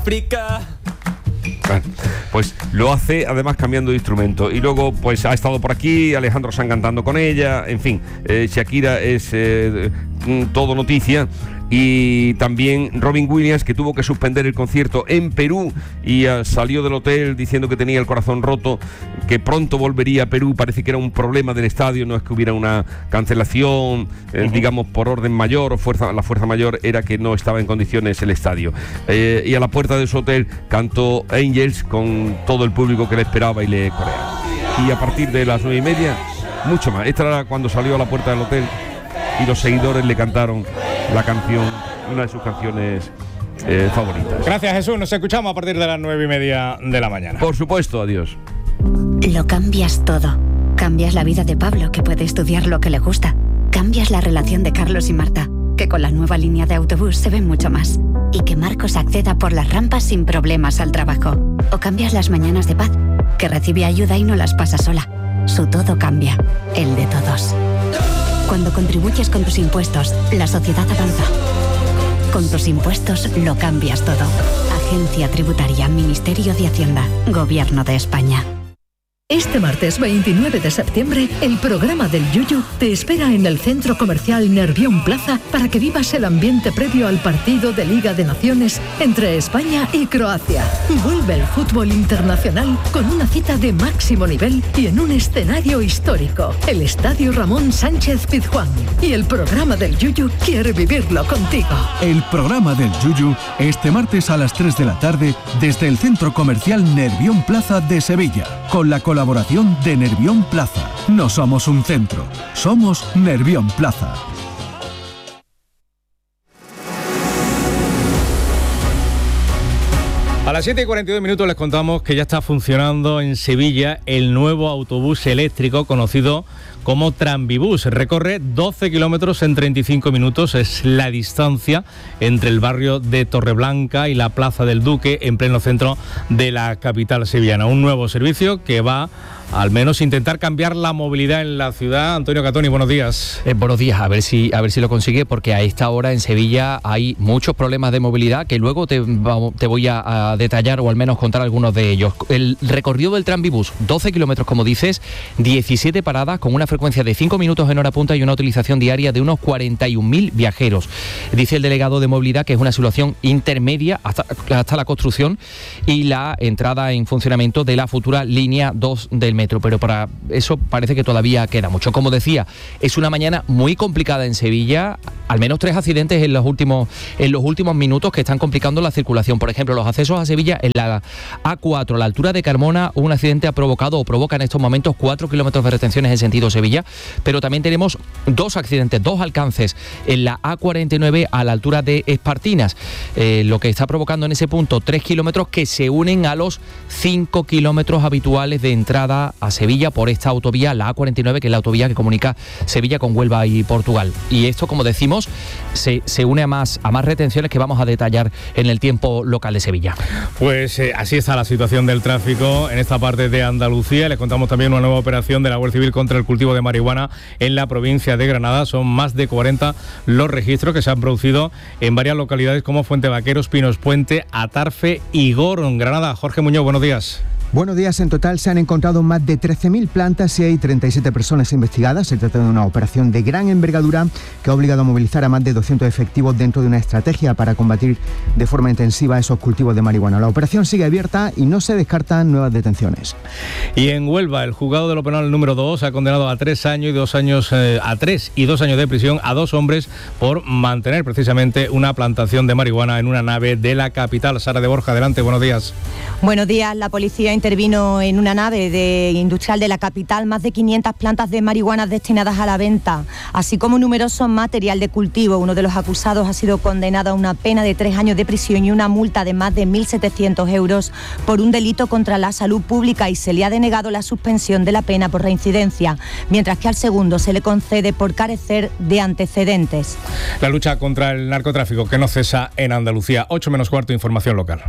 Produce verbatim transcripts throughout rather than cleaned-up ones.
África. Bueno, pues lo hace además cambiando de instrumento. Y luego pues ha estado por aquí Alejandro Sanz cantando con ella. En fin, eh, Shakira es eh, todo noticia. Y también Robin Williams, que tuvo que suspender el concierto en Perú y uh, salió del hotel diciendo que tenía el corazón roto, que pronto volvería a Perú. Parece que era un problema del estadio, no es que hubiera una cancelación, eh, uh-huh. digamos, por orden mayor o fuerza, la fuerza mayor era que no estaba en condiciones el estadio. Eh, y a la puerta de su hotel cantó Angels con todo el público que le esperaba y le corea. Y a partir de las nueve y media, mucho más. Esta era cuando salió a la puerta del hotel y los seguidores le cantaron la canción, una de sus canciones eh, favoritas. Gracias, Jesús. Nos escuchamos a partir de las nueve y media de la mañana. Por supuesto, adiós. Lo cambias todo. Cambias la vida de Pablo, que puede estudiar lo que le gusta. Cambias la relación de Carlos y Marta, que con la nueva línea de autobús se ven mucho más. Y que Marcos acceda por las rampas sin problemas al trabajo. O cambias las mañanas de Paz, que recibe ayuda y no las pasa sola. Su todo cambia, el de todos. Cuando contribuyes con tus impuestos, la sociedad avanza. Con tus impuestos lo cambias todo. Agencia Tributaria, Ministerio de Hacienda, Gobierno de España. Este martes veintinueve de septiembre, el programa del Yuyu te espera en el Centro Comercial Nervión Plaza para que vivas el ambiente previo al partido de Liga de Naciones entre España y Croacia. Vuelve el fútbol internacional con una cita de máximo nivel y en un escenario histórico, el Estadio Ramón Sánchez Pizjuán. Y el programa del Yuyu quiere vivirlo contigo. El programa del Yuyu este martes a las tres de la tarde desde el Centro Comercial Nervión Plaza de Sevilla, con la colaboración Colaboración de Nervión Plaza. No somos un centro, somos Nervión Plaza. A las siete y cuarenta y dos minutos les contamos que ya está funcionando en Sevilla el nuevo autobús eléctrico conocido como Tranvibús. Recorre doce kilómetros en treinta y cinco minutos. Es la distancia entre el barrio de Torreblanca y la Plaza del Duque, en pleno centro de la capital sevillana. Un nuevo servicio que va al menos intentar cambiar la movilidad en la ciudad. Antonio Catoni, buenos días. Eh, buenos días, a ver si a ver si lo consigue, porque a esta hora en Sevilla hay muchos problemas de movilidad que luego te, te voy a, a detallar o al menos contar algunos de ellos. El recorrido del Tranvibús, doce kilómetros como dices, diecisiete paradas con una frecuencia de cinco minutos en hora punta y una utilización diaria de unos cuarenta y un mil viajeros. Dice el delegado de movilidad que es una solución intermedia hasta, hasta la construcción y la entrada en funcionamiento de la futura línea dos del metro, pero para eso parece que todavía queda mucho. Como decía, es una mañana muy complicada en Sevilla, al menos tres accidentes en los últimos en los últimos minutos que están complicando la circulación. Por ejemplo, los accesos a Sevilla en la A cuatro, a la altura de Carmona, un accidente ha provocado o provoca en estos momentos cuatro kilómetros de retenciones en sentido Sevilla, pero también tenemos dos accidentes, dos alcances en la A cuarenta y nueve a la altura de Espartinas, eh, lo que está provocando en ese punto tres kilómetros que se unen a los cinco kilómetros habituales de entrada a Sevilla por esta autovía, la A cuarenta y nueve, que es la autovía que comunica Sevilla con Huelva y Portugal. Y esto, como decimos, se, se une a más, a más retenciones que vamos a detallar en el tiempo local de Sevilla. Pues eh, así está la situación del tráfico en esta parte de Andalucía. Les contamos también una nueva operación de la Guardia Civil contra el cultivo de marihuana en la provincia de Granada. Son más de cuarenta los registros que se han producido en varias localidades como Fuente Vaqueros, Pinos Puente, Atarfe y Gorón. Granada, Jorge Muñoz, buenos días. Buenos días. En total se han encontrado más de trece mil plantas y hay treinta y siete personas investigadas. Se trata de una operación de gran envergadura que ha obligado a movilizar a más de doscientos efectivos dentro de una estrategia para combatir de forma intensiva esos cultivos de marihuana. La operación sigue abierta y no se descartan nuevas detenciones. Y en Huelva, el juzgado de lo penal número dos ha condenado a tres años y dos años eh, a tres y dos años de prisión a dos hombres por mantener precisamente una plantación de marihuana en una nave de la capital. Sara de Borja, adelante, buenos días. Buenos días. La policía intervino en una nave de industrial de la capital más de quinientas plantas de marihuana destinadas a la venta, así como numerosos material de cultivo. Uno de los acusados ha sido condenado a una pena de tres años de prisión y una multa de más de mil setecientos euros por un delito contra la salud pública y se le ha denegado la suspensión de la pena por reincidencia, mientras que al segundo se le concede por carecer de antecedentes. La lucha contra el narcotráfico que no cesa en Andalucía. ocho menos cuarto, información local.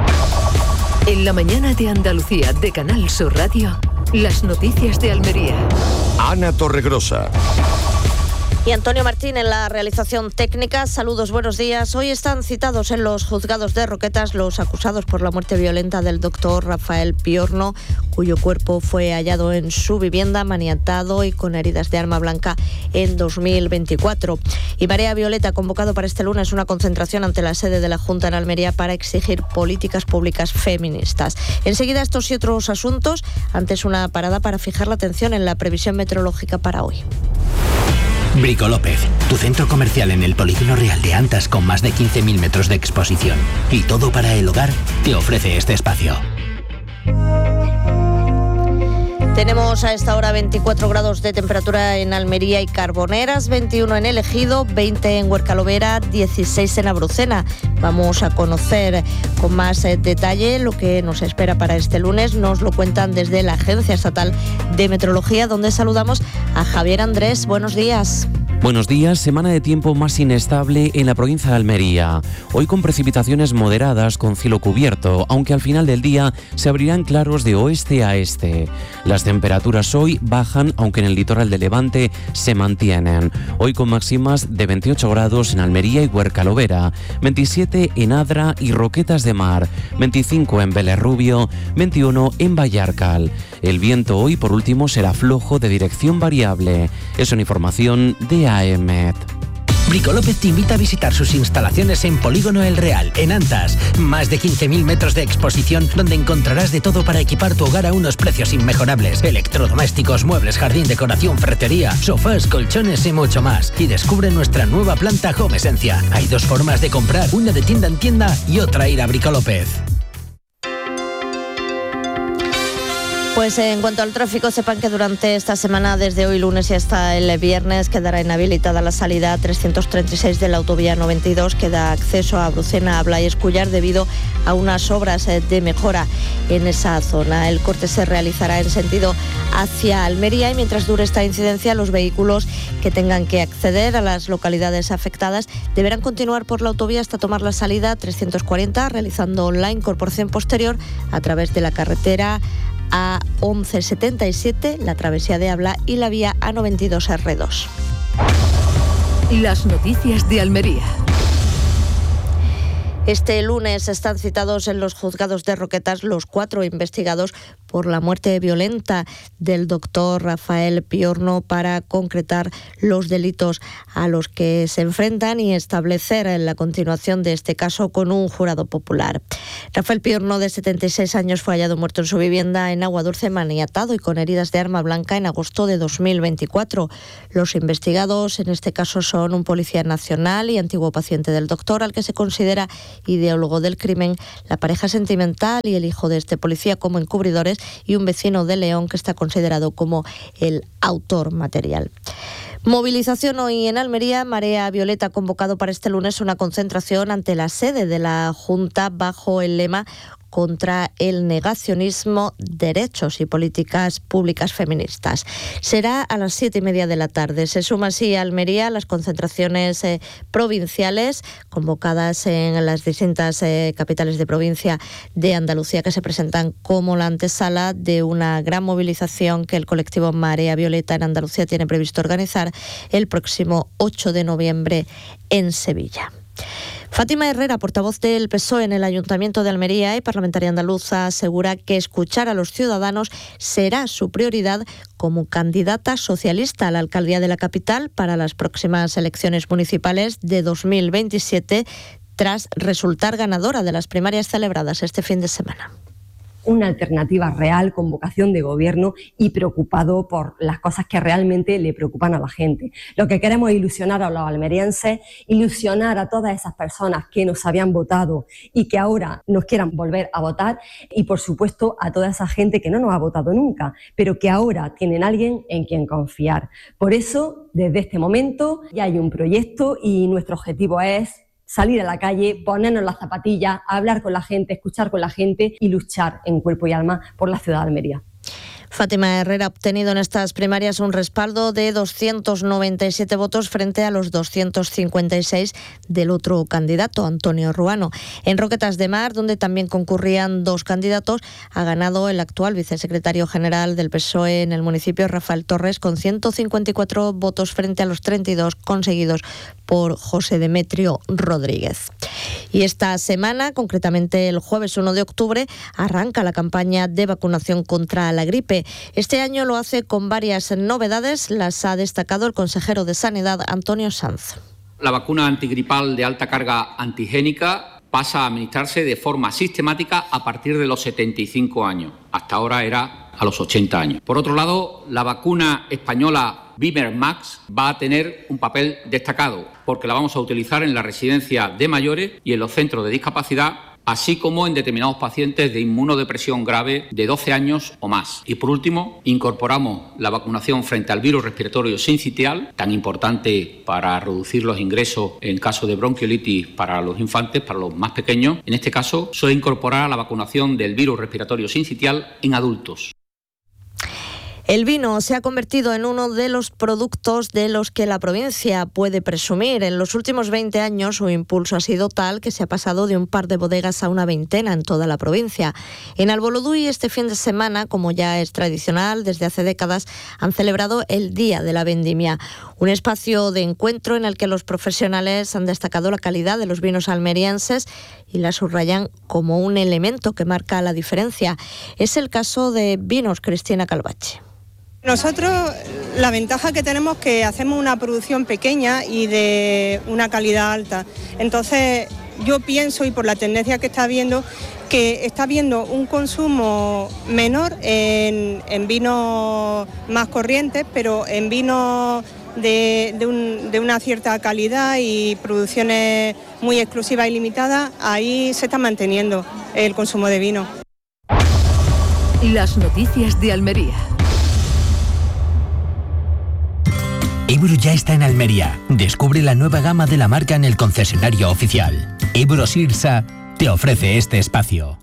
En la mañana de Andalucía de Canal Sur Radio, las noticias de Almería. Ana Torregrosa. Y Antonio Martín en la realización técnica. Saludos, buenos días. Hoy están citados en los juzgados de Roquetas los acusados por la muerte violenta del doctor Rafael Piorno, cuyo cuerpo fue hallado en su vivienda maniatado y con heridas de arma blanca en dos mil veinticuatro. Y Marea Violeta ha convocado para este lunes una concentración ante la sede de la Junta en Almería para exigir políticas públicas feministas. Enseguida estos y otros asuntos, antes una parada para fijar la atención en la previsión meteorológica para hoy. Brico López, tu centro comercial en el Polígono Real de Antas con más de quince mil metros de exposición. Y todo para el hogar te ofrece este espacio. Tenemos a esta hora veinticuatro grados de temperatura en Almería y Carboneras, veintiuno en El Ejido, veinte en Huercalovera, dieciséis en Abrucena. Vamos a conocer con más eh, detalle lo que nos espera para este lunes. Nos lo cuentan desde la Agencia Estatal de Meteorología, donde saludamos a Javier Andrés. Buenos días. Buenos días, semana de tiempo más inestable en la provincia de Almería. Hoy con precipitaciones moderadas con cielo cubierto, aunque al final del día se abrirán claros de oeste a este. Las temperaturas hoy bajan, aunque en el litoral de Levante se mantienen. Hoy con máximas de veintiocho grados en Almería y Huercalovera, veintisiete en Adra y Roquetas de Mar, veinticinco en Vélez Rubio, veintiuno en Vallarcal. El viento hoy, por último, será flojo de dirección variable. Es una información de A E M E T. Brico López te invita a visitar sus instalaciones en Polígono El Real, en Antas. Más de quince mil metros de exposición donde encontrarás de todo para equipar tu hogar a unos precios inmejorables. Electrodomésticos, muebles, jardín, decoración, ferretería, sofás, colchones y mucho más. Y descubre nuestra nueva planta Home Esencia. Hay dos formas de comprar, una de tienda en tienda y otra ir a Brico López. Pues en cuanto al tráfico, sepan que durante esta semana, desde hoy lunes y hasta el viernes, quedará inhabilitada la salida trescientos treinta y seis de la autovía noventa y dos, que da acceso a Brucena, a Blayes Cullar, debido a unas obras de mejora en esa zona. El corte se realizará en sentido hacia Almería y mientras dure esta incidencia, los vehículos que tengan que acceder a las localidades afectadas deberán continuar por la autovía hasta tomar la salida trescientos cuarenta, realizando la incorporación posterior a través de la carretera A once setenta y siete, la travesía de Abla y la vía A noventa y dos erre dos. Las noticias de Almería. Este lunes están citados en los juzgados de Roquetas los cuatro investigados por la muerte violenta del doctor Rafael Piorno para concretar los delitos a los que se enfrentan y establecer la continuación de este caso con un jurado popular. Rafael Piorno, de setenta y seis años, fue hallado muerto en su vivienda en Aguadulce, maniatado y con heridas de arma blanca en agosto de dos mil veinticuatro. Los investigados en este caso son un policía nacional y antiguo paciente del doctor, al que se considera ideólogo del crimen, la pareja sentimental y el hijo de este policía como encubridores, y un vecino de León que está considerado como el autor material. Movilización hoy en Almería. Marea Violeta ha convocado para este lunes una concentración ante la sede de la Junta bajo el lema contra el negacionismo, derechos y políticas públicas feministas. Será a las siete y media de la tarde. Se suma así a Almería las concentraciones eh, provinciales convocadas en las distintas eh, capitales de provincia de Andalucía, que se presentan como la antesala de una gran movilización que el colectivo Marea Violeta en Andalucía tiene previsto organizar el próximo ocho de noviembre en Sevilla. Fátima Herrera, portavoz del P S O E en el Ayuntamiento de Almería y parlamentaria andaluza, asegura que escuchar a los ciudadanos será su prioridad como candidata socialista a la alcaldía de la capital para las próximas elecciones municipales de dos mil veintisiete, tras resultar ganadora de las primarias celebradas este fin de semana. Una alternativa real con vocación de gobierno y preocupado por las cosas que realmente le preocupan a la gente. Lo que queremos es ilusionar a los almerienses, ilusionar a todas esas personas que nos habían votado y que ahora nos quieran volver a votar, y por supuesto a toda esa gente que no nos ha votado nunca, pero que ahora tienen alguien en quien confiar. Por eso, desde este momento ya hay un proyecto y nuestro objetivo es salir a la calle, ponernos las zapatillas, hablar con la gente, escuchar con la gente y luchar en cuerpo y alma por la ciudad de Almería. Fátima Herrera ha obtenido en estas primarias un respaldo de doscientos noventa y siete votos frente a los doscientos cincuenta y seis del otro candidato, Antonio Ruano. En Roquetas de Mar, donde también concurrían dos candidatos, ha ganado el actual vicesecretario general del P S O E en el municipio, Rafael Torres, con ciento cincuenta y cuatro votos frente a los treinta y dos conseguidos por José Demetrio Rodríguez. Y esta semana, concretamente el jueves uno de octubre, arranca la campaña de vacunación contra la gripe. Este año lo hace con varias novedades, las ha destacado el consejero de Sanidad, Antonio Sanz. La vacuna antigripal de alta carga antigénica pasa a administrarse de forma sistemática a partir de los setenta y cinco años. Hasta ahora era a los ochenta años. Por otro lado, la vacuna española Bimer Max va a tener un papel destacado porque la vamos a utilizar en la residencia de mayores y en los centros de discapacidad, así como en determinados pacientes de inmunodepresión grave de doce años o más. Y por último, incorporamos la vacunación frente al virus respiratorio sincitial, tan importante para reducir los ingresos en caso de bronquiolitis para los infantes, para los más pequeños. En este caso, se incorporará la vacunación del virus respiratorio sincitial en adultos. El vino se ha convertido en uno de los productos de los que la provincia puede presumir. En los últimos veinte años su impulso ha sido tal que se ha pasado de un par de bodegas a una veintena en toda la provincia. En Albolodui este fin de semana, como ya es tradicional desde hace décadas, han celebrado el Día de la Vendimia, un espacio de encuentro en el que los profesionales han destacado la calidad de los vinos almerienses y la subrayan como un elemento que marca la diferencia. Es el caso de Vinos Cristina Calvache. Nosotros la ventaja que tenemos es que hacemos una producción pequeña y de una calidad alta. Entonces yo pienso, y por la tendencia que está habiendo, que está habiendo un consumo menor en, en vinos más corrientes, pero en vinos de, de, un, de una cierta calidad y producciones muy exclusivas y limitadas, ahí se está manteniendo el consumo de vino. Las noticias de Almería. Ebro ya está en Almería. Descubre la nueva gama de la marca en el concesionario oficial. Ebro Sirsa te ofrece este espacio.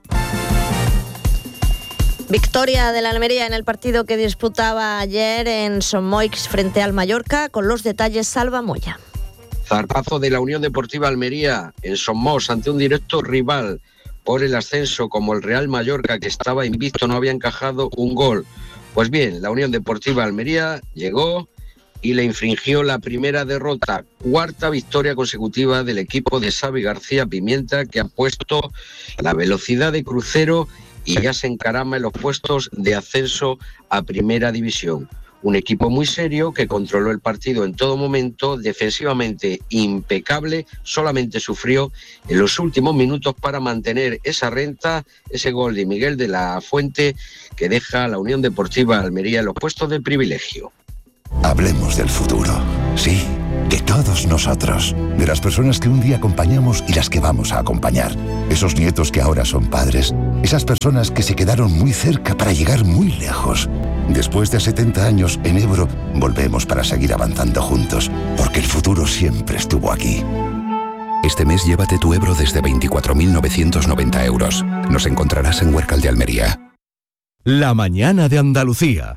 Victoria de la Almería en el partido que disputaba ayer en Son Moix frente al Mallorca. Con los detalles, Salva Moya. Zarpazo de la Unión Deportiva Almería en Son Moix ante un directo rival por el ascenso como el Real Mallorca, que estaba invicto, no había encajado un gol. Pues bien, la Unión Deportiva Almería llegó y le infringió la primera derrota, cuarta victoria consecutiva del equipo de Xavi García Pimienta, que ha puesto la velocidad de crucero y ya se encarama en los puestos de ascenso a Primera División. Un equipo muy serio que controló el partido en todo momento, defensivamente impecable, solamente sufrió en los últimos minutos para mantener esa renta, ese gol de Miguel de la Fuente que deja a la Unión Deportiva Almería en los puestos de privilegio. Hablemos del futuro, sí, de todos nosotros, de las personas que un día acompañamos y las que vamos a acompañar, esos nietos que ahora son padres, esas personas que se quedaron muy cerca para llegar muy lejos. Después de setenta años en Ebro, volvemos para seguir avanzando juntos, porque el futuro siempre estuvo aquí. Este mes llévate tu Ebro desde veinticuatro mil novecientos noventa euros. Nos encontrarás en Huércal de Almería. La mañana de Andalucía.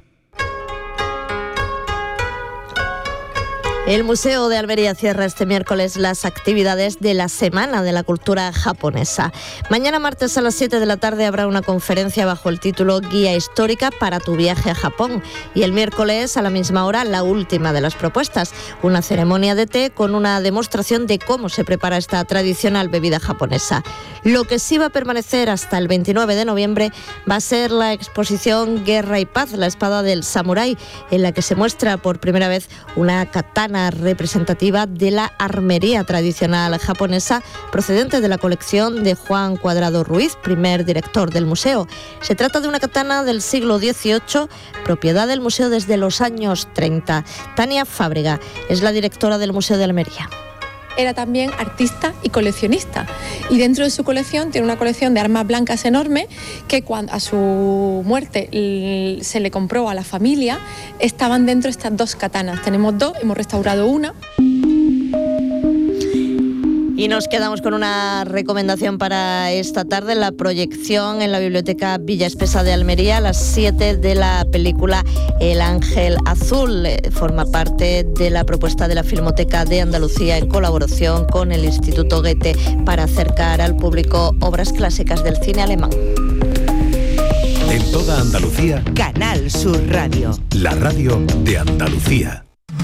El Museo de Almería cierra este miércoles las actividades de la Semana de la Cultura Japonesa. Mañana martes a las siete de la tarde habrá una conferencia bajo el título Guía Histórica para tu viaje a Japón. Y el miércoles a la misma hora la última de las propuestas, una ceremonia de té con una demostración de cómo se prepara esta tradicional bebida japonesa. Lo que sí va a permanecer hasta el veintinueve de noviembre va a ser la exposición Guerra y Paz, la espada del samurái, en la que se muestra por primera vez una katana representativa de la armería tradicional japonesa procedente de la colección de Juan Cuadrado Ruiz, primer director del museo. Se trata de una katana del siglo dieciocho, propiedad del museo desde los años treinta. Tania Fábrega es la directora del Museo de Almería. Era también artista y coleccionista, y dentro de su colección tiene una colección de armas blancas enorme que cuando a su muerte se le compró a la familia. Estaban dentro estas dos katanas, tenemos dos, hemos restaurado una. Y nos quedamos con una recomendación para esta tarde, la proyección en la Biblioteca Villa Espesa de Almería a las siete de la película El Ángel Azul. Forma parte de la propuesta de la Filmoteca de Andalucía en colaboración con el Instituto Goethe para acercar al público obras clásicas del cine alemán. En toda Andalucía, Canal Sur Radio, la radio de Andalucía.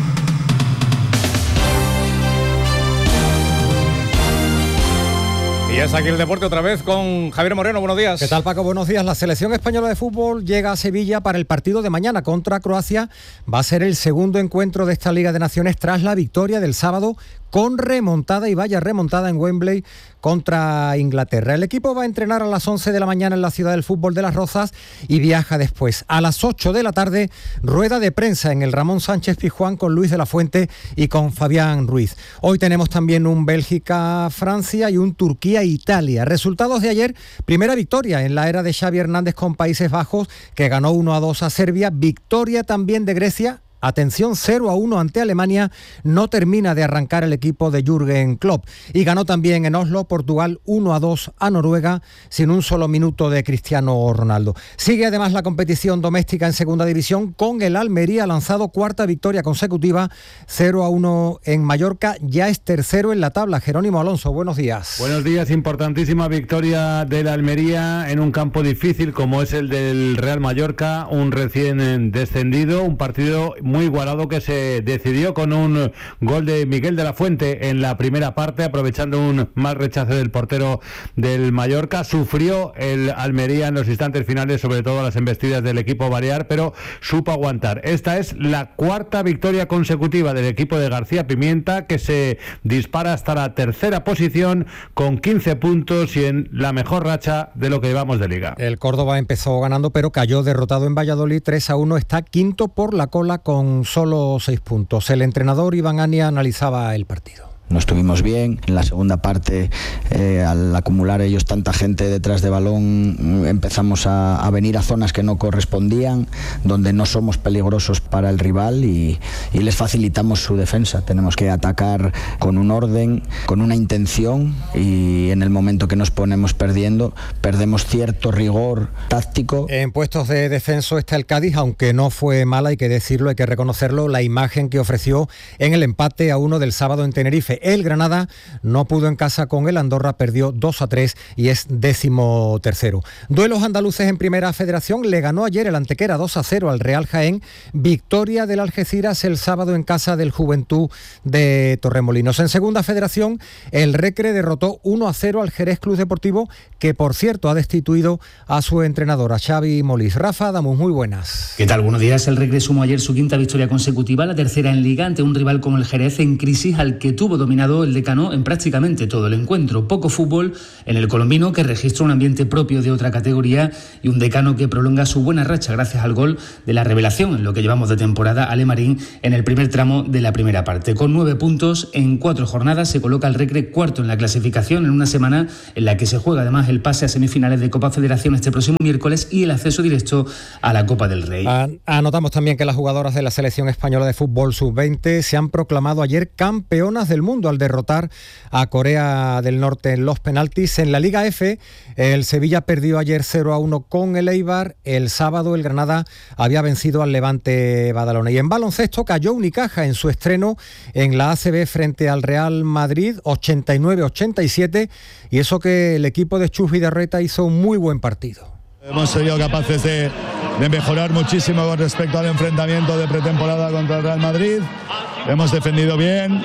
Y es aquí el deporte otra vez con Javier Moreno. Buenos días. ¿Qué tal, Paco? Buenos días. La selección española de fútbol llega a Sevilla para el partido de mañana contra Croacia. Va a ser el segundo encuentro de esta Liga de Naciones tras la victoria del sábado con remontada, y vaya remontada, en Wembley contra Inglaterra. El equipo va a entrenar a las once de la mañana en la ciudad del fútbol de Las Rozas y viaja después. A las ocho de la tarde, rueda de prensa en el Ramón Sánchez Pizjuán con Luis de la Fuente y con Fabián Ruiz. Hoy tenemos también un Bélgica-Francia y un Turquía-Italia. Resultados de ayer: primera victoria en la era de Xavi Hernández con Países Bajos, que ganó uno a dos a Serbia. Victoria también de Grecia. Atención, cero a uno ante Alemania. No termina de arrancar el equipo de Jürgen Klopp. Y ganó también en Oslo, Portugal, uno a dos a Noruega, sin un solo minuto de Cristiano Ronaldo. Sigue además la competición doméstica en segunda división, con el Almería lanzado cuarta victoria consecutiva, cero a uno en Mallorca. Ya es tercero en la tabla. Jerónimo Alonso, buenos días. Buenos días. Importantísima victoria del Almería en un campo difícil como es el del Real Mallorca, un recién descendido, un partido muy igualado que se decidió con un gol de Miguel de la Fuente en la primera parte, aprovechando un mal rechace del portero del Mallorca. Sufrió el Almería en los instantes finales, sobre todo las embestidas del equipo balear, pero supo aguantar. Esta es la cuarta victoria consecutiva del equipo de García Pimienta, que se dispara hasta la tercera posición con quince puntos y en la mejor racha de lo que llevamos de liga. El Córdoba empezó ganando, pero cayó derrotado en Valladolid tres a uno. Está quinto por la cola con solo seis puntos. El entrenador Iván Ania analizaba el partido. No estuvimos bien. En la segunda parte, eh, al acumular ellos tanta gente detrás de balón, empezamos a, a venir a zonas que no correspondían, donde no somos peligrosos para el rival y, y les facilitamos su defensa. Tenemos que atacar con un orden, con una intención, y en el momento que nos ponemos perdiendo, perdemos cierto rigor táctico. En puestos de descenso está el Cádiz, aunque no fue mala, hay que decirlo, hay que reconocerlo, la imagen que ofreció en el empate a uno del sábado en Tenerife. El Granada no pudo en casa con el Andorra, perdió dos a tres y es décimo tercero. Duelos andaluces en Primera Federación. Le ganó ayer el Antequera dos a cero al Real Jaén. Victoria del Algeciras el sábado en casa del Juventud de Torremolinos. En Segunda Federación, el Recre derrotó uno a cero al Jerez Club Deportivo, que por cierto ha destituido a su entrenadora Xavi Molís. Rafa Adamus, muy buenas. ¿Qué tal? Buenos días. El Recre sumó ayer su quinta victoria consecutiva, la tercera en Liga, ante un rival como el Jerez en crisis, al que tuvo dominado el decano en prácticamente todo el encuentro. Poco fútbol en el colombino, que registra un ambiente propio de otra categoría, y un decano que prolonga su buena racha gracias al gol de la revelación en lo que llevamos de temporada, Ale Marín, en el primer tramo de la primera parte. Con nueve puntos en cuatro jornadas se coloca el Recre cuarto en la clasificación, en una semana en la que se juega además el pase a semifinales de Copa Federación este próximo miércoles y el acceso directo a la Copa del Rey. Anotamos también que las jugadoras de la selección española de fútbol sub veinte se han proclamado ayer campeonas del mundo al derrotar a Corea del Norte en los penaltis. En la Liga F, el Sevilla perdió ayer cero a uno con el Eibar. El sábado el Granada había vencido al Levante Badalona. Y en baloncesto cayó Unicaja en su estreno en la A C B frente al Real Madrid, ochenta y nueve a ochenta y siete, y eso que el equipo de Chus Vidarreta hizo un muy buen partido. Hemos sido capaces de, de mejorar muchísimo con respecto al enfrentamiento de pretemporada contra el Real Madrid. Hemos defendido bien.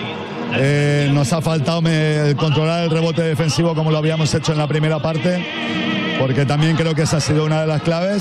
Eh, nos ha faltado me, controlar el rebote defensivo como lo habíamos hecho en la primera parte, porque también creo que esa ha sido una de las claves.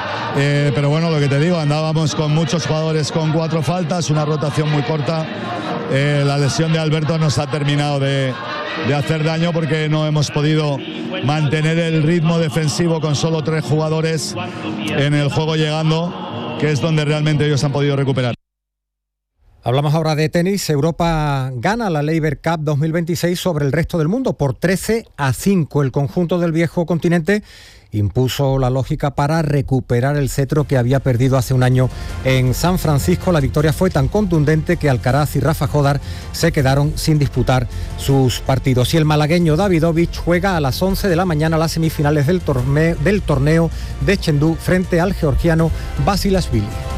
Eh, pero bueno, lo que te digo, andábamos con muchos jugadores con cuatro faltas, una rotación muy corta. Eh, la lesión de Alberto nos ha terminado de, de hacer daño, porque no hemos podido mantener el ritmo defensivo con solo tres jugadores en el juego llegando, que es donde realmente ellos han podido recuperar. Hablamos ahora de tenis. Europa gana la Laver Cup dos mil veintiséis sobre el resto del mundo por trece a cinco. El conjunto del viejo continente impuso la lógica para recuperar el cetro que había perdido hace un año en San Francisco. La victoria fue tan contundente que Alcaraz y Rafa Jodar se quedaron sin disputar sus partidos. Y el malagueño Davidovich juega a las once de la mañana las semifinales del torneo, del torneo de Chengdu frente al georgiano Basilashvili.